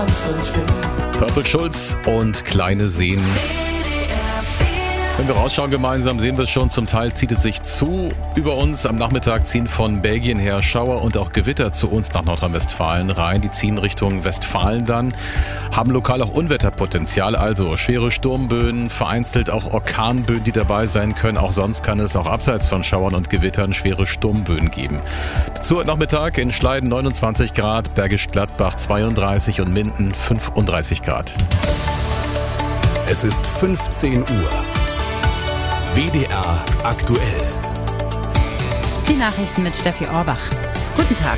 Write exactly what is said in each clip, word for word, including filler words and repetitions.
Purple Schulz und Kleine Seen. Wenn wir rausschauen gemeinsam, sehen wir es schon, zum Teil zieht es sich zu. Über uns am Nachmittag ziehen von Belgien her Schauer und auch Gewitter zu uns nach Nordrhein-Westfalen rein. Die ziehen Richtung Westfalen dann, haben lokal auch Unwetterpotenzial, also schwere Sturmböen, vereinzelt auch Orkanböen, die dabei sein können. Auch sonst kann es auch abseits von Schauern und Gewittern schwere Sturmböen geben. Dazu heute Nachmittag in Schleiden neunundzwanzig Grad, Bergisch Gladbach zweiunddreißig und Minden fünfunddreißig Grad. Es ist fünfzehn Uhr. W D R aktuell. Die Nachrichten mit Steffi Orbach. Guten Tag.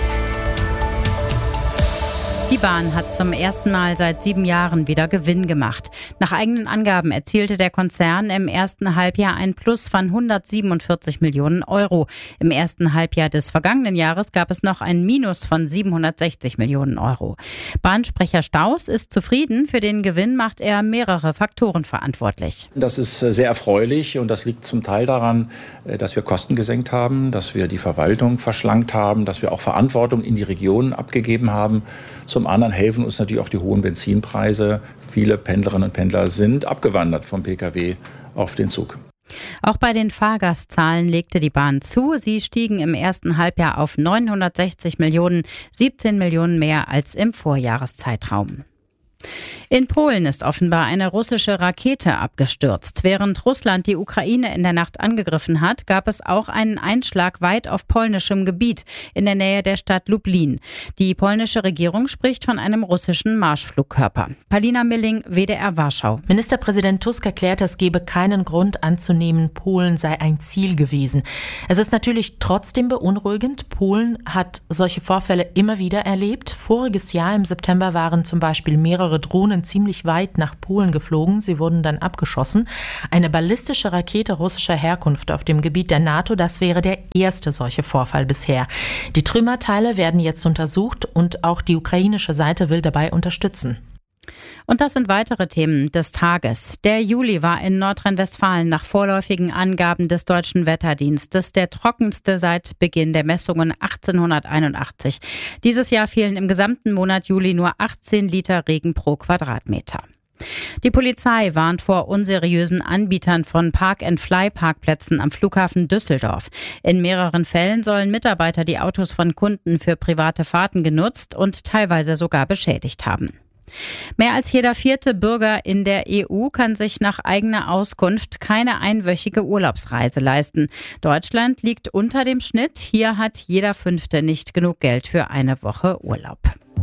Die Bahn hat zum ersten Mal seit sieben Jahren wieder Gewinn gemacht. Nach eigenen Angaben erzielte der Konzern im ersten Halbjahr ein Plus von hundertsiebenundvierzig Millionen Euro. Im ersten Halbjahr des vergangenen Jahres gab es noch ein Minus von siebenhundertsechzig Millionen Euro. Bahnsprecher Staus ist zufrieden. Für den Gewinn macht er mehrere Faktoren verantwortlich. Das ist sehr erfreulich und das liegt zum Teil daran, dass wir Kosten gesenkt haben, dass wir die Verwaltung verschlankt haben, dass wir auch Verantwortung in die Regionen abgegeben haben. Zum anderen helfen uns natürlich auch die hohen Benzinpreise. Viele Pendlerinnen und Pendler sind abgewandert vom Pkw auf den Zug. Auch bei den Fahrgastzahlen legte die Bahn zu. Sie stiegen im ersten Halbjahr auf neunhundertsechzig Millionen, siebzehn Millionen mehr als im Vorjahreszeitraum. In Polen ist offenbar eine russische Rakete abgestürzt. Während Russland die Ukraine in der Nacht angegriffen hat, gab es auch einen Einschlag weit auf polnischem Gebiet in der Nähe der Stadt Lublin. Die polnische Regierung spricht von einem russischen Marschflugkörper. Palina Milling, W D R Warschau. Ministerpräsident Tusk erklärt, es gebe keinen Grund anzunehmen, Polen sei ein Ziel gewesen. Es ist natürlich trotzdem beunruhigend. Polen hat solche Vorfälle immer wieder erlebt. Voriges Jahr im September waren zum Beispiel mehrere Drohnen ziemlich weit nach Polen geflogen. Sie wurden dann abgeschossen. Eine ballistische Rakete russischer Herkunft auf dem Gebiet der NATO, das wäre der erste solche Vorfall bisher. Die Trümmerteile werden jetzt untersucht und auch die ukrainische Seite will dabei unterstützen. Und das sind weitere Themen des Tages. Der Juli war in Nordrhein-Westfalen nach vorläufigen Angaben des Deutschen Wetterdienstes der trockenste seit Beginn der Messungen achtzehnhunderteinundachtzig. Dieses Jahr fielen im gesamten Monat Juli nur achtzehn Liter Regen pro Quadratmeter. Die Polizei warnt vor unseriösen Anbietern von Park-and-Fly-Parkplätzen am Flughafen Düsseldorf. In mehreren Fällen sollen Mitarbeiter die Autos von Kunden für private Fahrten genutzt und teilweise sogar beschädigt haben. Mehr als jeder vierte Bürger in der E U kann sich nach eigener Auskunft keine einwöchige Urlaubsreise leisten. Deutschland liegt unter dem Schnitt. Hier hat jeder Fünfte nicht genug Geld für eine Woche Urlaub.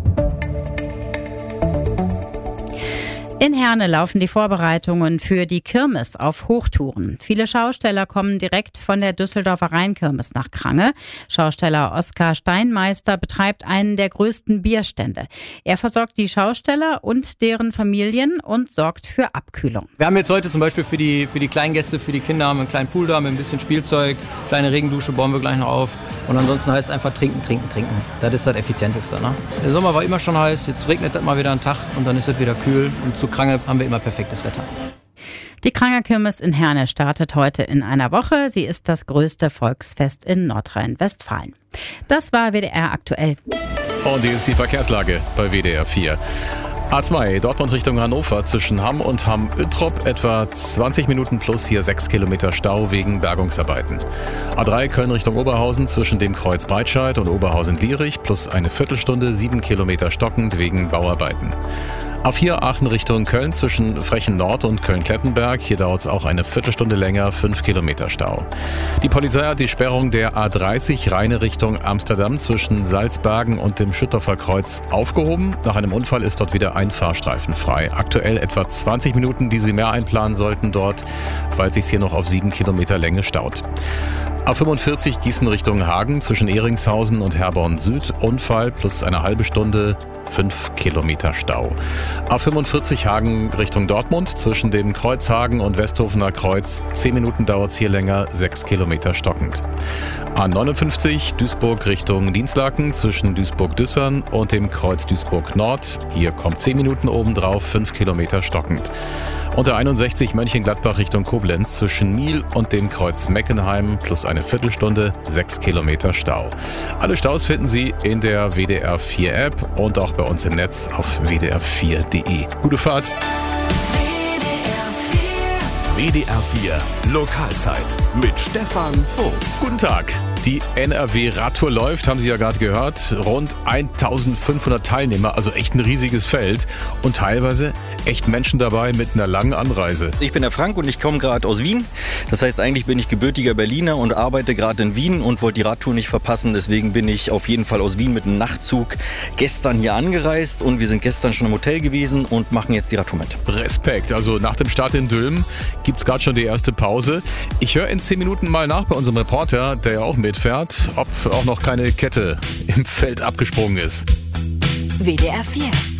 In Herne laufen die Vorbereitungen für die Kirmes auf Hochtouren. Viele Schausteller kommen direkt von der Düsseldorfer Rheinkirmes nach Krange. Schausteller Oskar Steinmeister betreibt einen der größten Bierstände. Er versorgt die Schausteller und deren Familien und sorgt für Abkühlung. Wir haben jetzt heute zum Beispiel für die, für die kleinen Gäste, für die Kinder haben wir einen kleinen Pool da mit ein bisschen Spielzeug, kleine Regendusche bauen wir gleich noch auf. Und ansonsten heißt es einfach trinken, trinken, trinken. Das ist das Effizienteste. Ne? Der Sommer war immer schon heiß, jetzt regnet das mal wieder einen Tag und dann ist es wieder kühl. Und zu Krange haben wir immer perfektes Wetter. Die Kranger Kirmes in Herne startet heute in einer Woche. Sie ist das größte Volksfest in Nordrhein-Westfalen. Das war W D R aktuell. Und hier ist die Verkehrslage bei W D R vier. A zwei, Dortmund Richtung Hannover zwischen Hamm und Hamm-Üttrop etwa zwanzig Minuten plus, hier sechs Kilometer Stau wegen Bergungsarbeiten. A drei, Köln Richtung Oberhausen zwischen dem Kreuz Breitscheid und Oberhausen-Lierich plus eine Viertelstunde, sieben Kilometer stockend wegen Bauarbeiten. A vier, Aachen Richtung Köln zwischen Frechen Nord und Köln-Klettenberg. Hier dauert es auch eine Viertelstunde länger, fünf Kilometer Stau. Die Polizei hat die Sperrung der A dreißig Rheine Richtung Amsterdam zwischen Salzbergen und dem Schüttorfer Kreuz aufgehoben. Nach einem Unfall ist dort wieder ein Fahrstreifen frei. Aktuell etwa zwanzig Minuten, die Sie mehr einplanen sollten dort, weil es sich hier noch auf sieben Kilometer Länge staut. A fünfundvierzig Gießen Richtung Hagen zwischen Ehringshausen und Herborn Süd. Unfall plus eine halbe Stunde, fünf Kilometer Stau. A fünfundvierzig Hagen Richtung Dortmund zwischen dem Kreuzhagen und Westhofener Kreuz. zehn Minuten dauert es hier länger, sechs Kilometer stockend. A neunundfünfzig Duisburg Richtung Dinslaken zwischen Duisburg-Düssern und dem Kreuz Duisburg Nord. Hier kommt zehn Minuten obendrauf, fünf Kilometer stockend. Und der einundsechzig Mönchengladbach Richtung Koblenz zwischen Miel und dem Kreuz Meckenheim plus eine Viertelstunde, sechs Kilometer Stau. Alle Staus finden Sie in der W D R vier App und auch bei uns im Netz auf w d r vier punkt d e. Gute Fahrt! W D R vier Lokalzeit mit Stefan Vogt. Guten Tag. Die N R W-Radtour läuft, haben Sie ja gerade gehört. Rund eintausendfünfhundert Teilnehmer, also echt ein riesiges Feld. Und teilweise echt Menschen dabei mit einer langen Anreise. Ich bin der Frank und ich komme gerade aus Wien. Das heißt, eigentlich bin ich gebürtiger Berliner und arbeite gerade in Wien und wollte die Radtour nicht verpassen. Deswegen bin ich auf jeden Fall aus Wien mit einem Nachtzug gestern hier angereist. Und wir sind gestern schon im Hotel gewesen und machen jetzt die Radtour mit. Respekt. Also nach dem Start in Dülmen gibt es gerade schon die erste Pause. Ich höre in zehn Minuten mal nach bei unserem Reporter, der ja auch mitfährt, ob auch noch keine Kette im Feld abgesprungen ist. W D R vier